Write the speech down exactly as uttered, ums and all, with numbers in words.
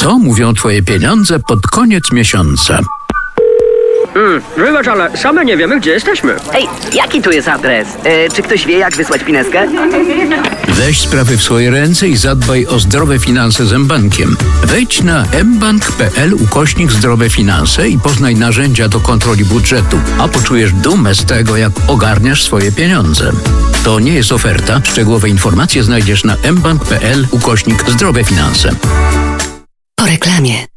Co mówią twoje pieniądze pod koniec miesiąca? Hmm, wybacz, ale same nie wiemy, gdzie jesteśmy. Ej, jaki tu jest adres? E, czy ktoś wie, jak wysłać pineskę? Weź sprawy w swoje ręce i zadbaj o zdrowe finanse z mBankiem. Wejdź na mbank.pl ukośnik zdrowe finanse i poznaj narzędzia do kontroli budżetu, a poczujesz dumę z tego, jak ogarniasz swoje pieniądze. To nie jest oferta. Szczegółowe informacje znajdziesz na mbank.pl ukośnik zdrowe finanse. Po reklamie.